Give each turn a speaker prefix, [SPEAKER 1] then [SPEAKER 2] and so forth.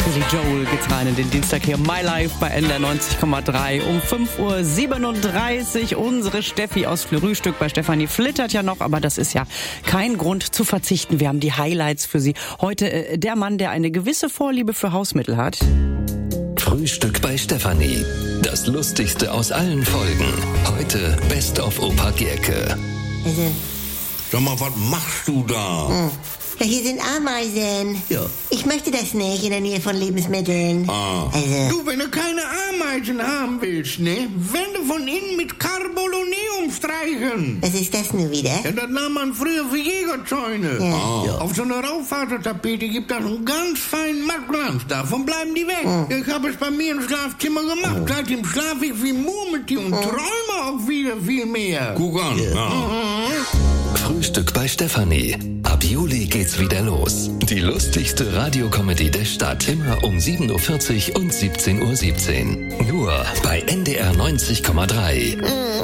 [SPEAKER 1] Billy Joel geht's rein in den Dienstag hier. My Life bei NDR 90,3 um 5:37 Uhr. Unsere Steffi aus Frühstück bei Stefanie flittert ja noch, aber das ist ja kein Grund zu verzichten. Wir haben die Highlights für Sie. Heute der Mann, der eine gewisse Vorliebe für Hausmittel hat.
[SPEAKER 2] Frühstück bei Stefanie. Das Lustigste aus allen Folgen. Heute Best of Opa Gerke.
[SPEAKER 3] Sag mal, was machst du da?
[SPEAKER 4] Ja, hier sind Ameisen.
[SPEAKER 3] Ja.
[SPEAKER 4] Ich möchte das nicht in der Nähe von Lebensmitteln.
[SPEAKER 3] Du, wenn du keine Ameisen haben willst, ne? Wände von innen mit Carboloneum streichen.
[SPEAKER 4] Was ist das nun wieder?
[SPEAKER 3] Ja, das nahm man früher für Jägerzäune.
[SPEAKER 4] Ja.
[SPEAKER 3] Auf so einer Raufasertapete gibt das einen ganz feinen Mattglanz. Davon bleiben die weg. Ich habe es bei mir im Schlafzimmer gemacht. Seitdem schlafe ich wie Murmeltier und träume auch wieder viel mehr. Guck an.
[SPEAKER 2] Frühstück bei Stefanie. Ab Juli geht's wieder los. Die lustigste Radiokomödie der Stadt. Immer um 7:40 Uhr und 17:17 Uhr. Nur bei NDR 90,3.